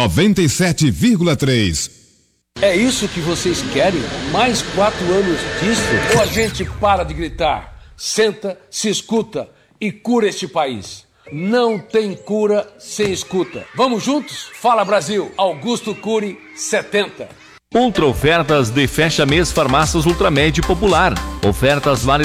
97,3. É isso que vocês querem? Mais 4 anos disso? Ou a gente para de gritar, senta, se escuta e cura este país? Não tem cura sem escuta. Vamos juntos? Fala Brasil, Augusto Cury 70. Ultra ofertas de fecha mês Farmácias Ultramed Popular. Ofertas válidas